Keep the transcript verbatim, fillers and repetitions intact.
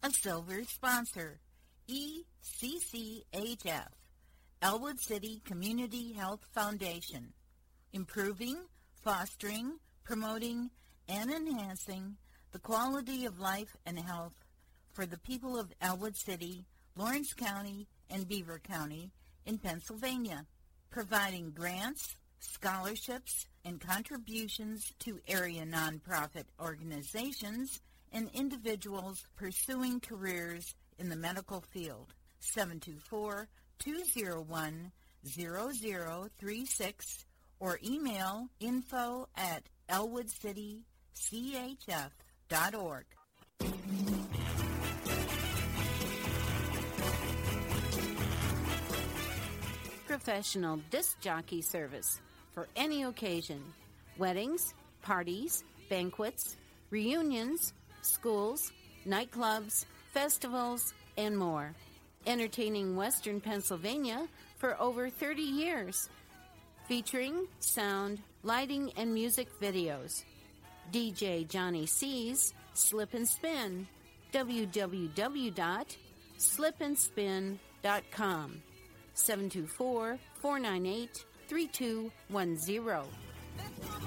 a silver sponsor. E C C H F, Elwood City Community Health Foundation, improving, fostering, promoting, and enhancing the quality of life and health for the people of Elwood City, Lawrence County, and Beaver County in Pennsylvania, providing grants, scholarships, and contributions to area nonprofit organizations and individuals pursuing careers in the medical field. seven two four, two zero one, zero zero three six or email info at elwood city c h f dot org. Professional disc jockey service for any occasion. Weddings, parties, banquets, reunions, schools, nightclubs, festivals, and more. Entertaining Western Pennsylvania for over thirty years. Featuring sound, lighting, and music videos. D J Johnny C's Slip and Spin. w w w dot slip and spin dot com. seven two four, four nine eight, three two one zero.